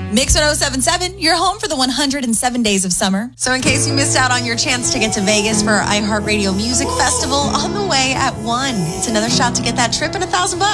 Mix 1077, you're home for the 107 days of summer. So in case you missed out on your chance to get to Vegas for our iHeartRadio Music Festival, on the way at 1. It's another shot to get that trip and $1,000.